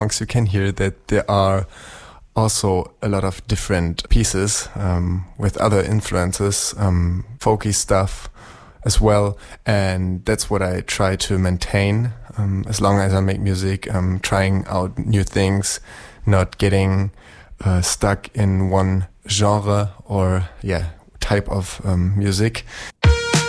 You can hear that there are also a lot of different pieces with other influences, folky stuff as well, and that's what I try to maintain as long as I make music, trying out new things, not getting stuck in one genre or type of music.